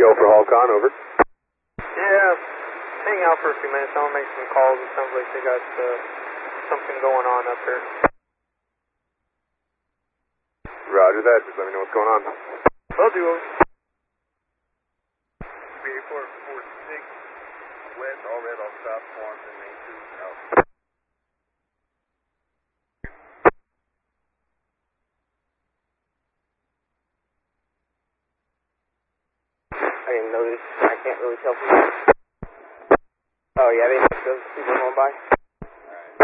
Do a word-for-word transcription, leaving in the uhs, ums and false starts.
Go for Halcon, over. Yeah, hang out for a few minutes. I want to make some calls. It sounds like they got uh, something going on up there. Roger that. Just let me know what's going on. Will do, over. four four six, west, all red off South Swanson, main two, out. I didn't notice. I can't really tell from here. Oh, yeah, they have those people going by.